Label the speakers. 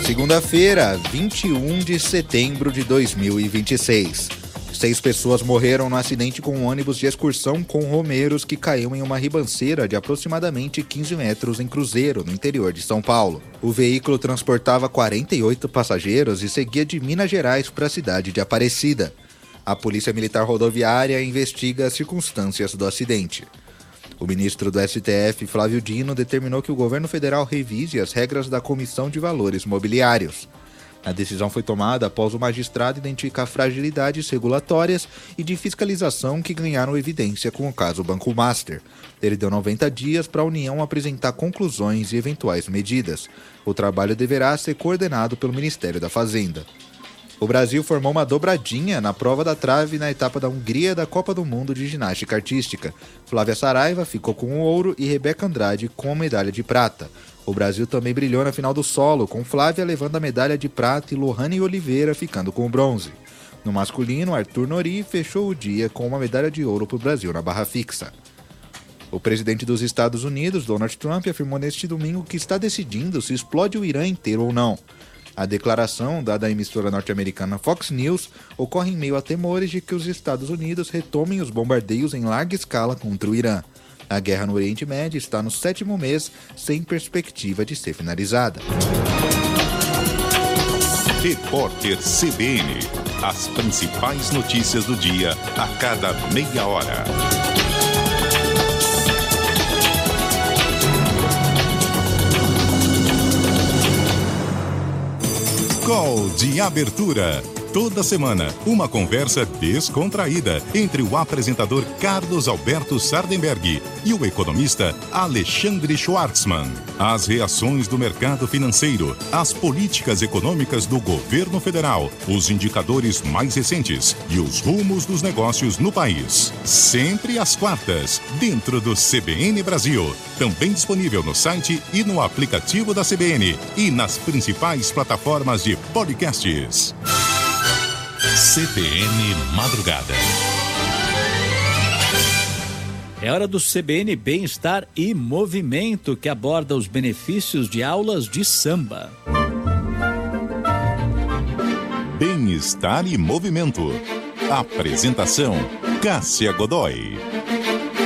Speaker 1: Segunda-feira, 21 de setembro de 2026. 6 pessoas morreram no acidente com um ônibus de excursão com romeiros que caiu em uma ribanceira de aproximadamente 15 metros em Cruzeiro, no interior de São Paulo. O veículo transportava 48 passageiros e seguia de Minas Gerais para a cidade de Aparecida. A Polícia Militar Rodoviária investiga as circunstâncias do acidente. O ministro do STF, Flávio Dino, determinou que o governo federal revise as regras da Comissão de Valores Mobiliários. A decisão foi tomada após o magistrado identificar fragilidades regulatórias e de fiscalização que ganharam evidência com o caso Banco Master. Ele deu 90 dias para a União apresentar conclusões e eventuais medidas. O trabalho deverá ser coordenado pelo Ministério da Fazenda. O Brasil formou uma dobradinha na prova da trave na etapa da Hungria da Copa do Mundo de Ginástica Artística. Flávia Saraiva ficou com o ouro e Rebeca Andrade com a medalha de prata. O Brasil também brilhou na final do solo, com Flávia levando a medalha de prata e Lohane Oliveira ficando com o bronze. No masculino, Arthur Nori fechou o dia com uma medalha de ouro para o Brasil na barra fixa. O presidente dos Estados Unidos, Donald Trump, afirmou neste domingo que está decidindo se explode o Irã inteiro ou não. A declaração, dada à emissora norte-americana Fox News, ocorre em meio a temores de que os Estados Unidos retomem os bombardeios em larga escala contra o Irã. A guerra no Oriente Médio está no 7º mês, sem perspectiva de ser finalizada.
Speaker 2: Repórter CBN. As principais notícias do dia, a cada meia hora. Call de abertura. Toda semana, uma conversa descontraída entre o apresentador Carlos Alberto Sardenberg e o economista Alexandre Schwartzman. As reações do mercado financeiro, as políticas econômicas do governo federal, os indicadores mais recentes e os rumos dos negócios no país. Sempre às quartas, dentro do CBN Brasil. Também disponível no site e no aplicativo da CBN e nas principais plataformas de podcasts. CBN Madrugada.
Speaker 3: É hora do CBN Bem-Estar e Movimento, que aborda os benefícios de aulas de samba.
Speaker 2: Bem-Estar e Movimento. Apresentação: Cássia Godoy.